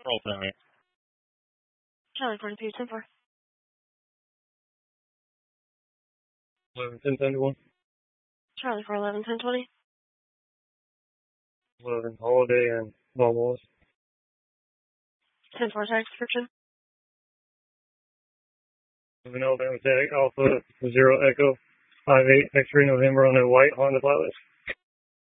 Roll for me. Charlie 42, 10 4. 11, 10, 71. Charlie 411, 10 20. 11, Holiday and Bob Wallace. 10 4 text description. 11, Alabama Tech, Alpha 0 Echo 58 X-ray November on a white Honda Pilot.